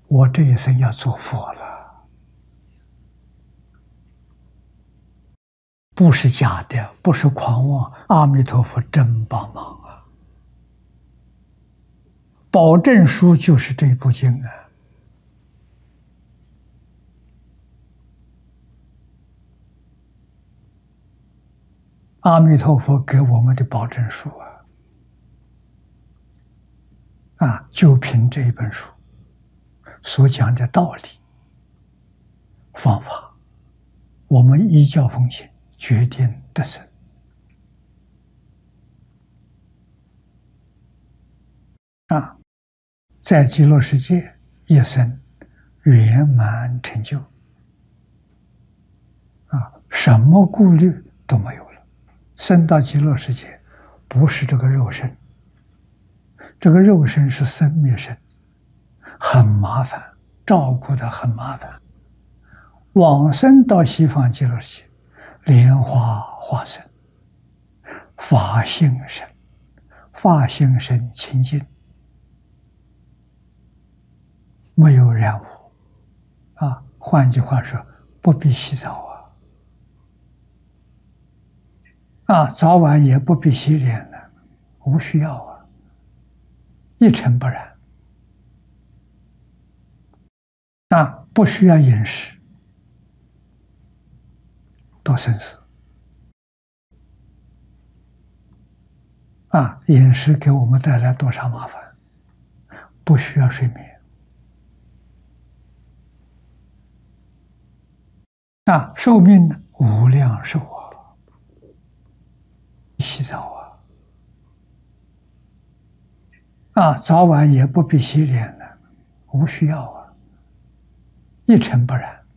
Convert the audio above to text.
我这一生要做佛了，不是假的，不是狂妄，阿弥陀佛真帮忙啊！保证书就是这部经啊。阿弥陀佛给我们的保证书就凭这一本书所讲的道理、方法，我们依教奉行，决定得胜。在极乐世界一生圆满成就什么顾虑都没有了。生到极乐世界不是这个肉身，这个肉身是生灭身，很麻烦，照顾的很麻烦。往生到西方极乐世界，莲花化身，法性身，法性身清净，没有染污换句话说，不必洗澡早晚也不必洗脸了，无需要一尘不染不需要饮食，多省事饮食给我们带来多少麻烦？不需要睡眠寿命呢？无量寿洗澡早晚也不必洗脸了，无需要一尘不染